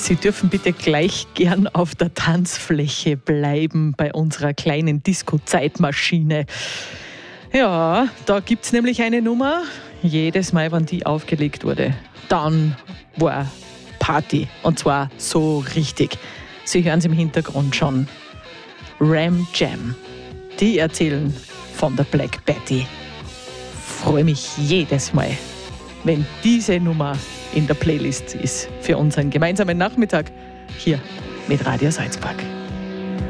Sie dürfen bitte gleich gern auf der Tanzfläche bleiben bei unserer kleinen Disco-Zeitmaschine. Ja, da gibt es nämlich eine Nummer. Jedes Mal, wenn die aufgelegt wurde, dann war Party. Und zwar so richtig. Sie hören es im Hintergrund schon. Ram Jam. Die erzählen von der Black Betty. Freue mich jedes Mal, wenn diese Nummer in der Playlist ist für unseren gemeinsamen Nachmittag hier mit Radio Salzburg.